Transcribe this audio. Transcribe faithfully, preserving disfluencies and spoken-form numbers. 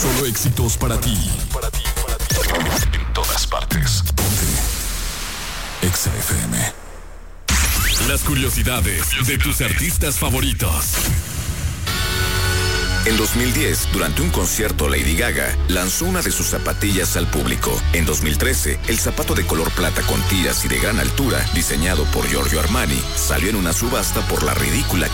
Solo éxitos para ti. Para ti, para ti. En todas partes. Ponte Exa F M. Las curiosidades de tus artistas favoritos. En dos mil diez, durante un concierto, Lady Gaga lanzó una de sus zapatillas al público. En dos mil trece, el zapato de color plata con tiras y de gran altura, diseñado por Giorgio Armani, salió en una subasta por la ridícula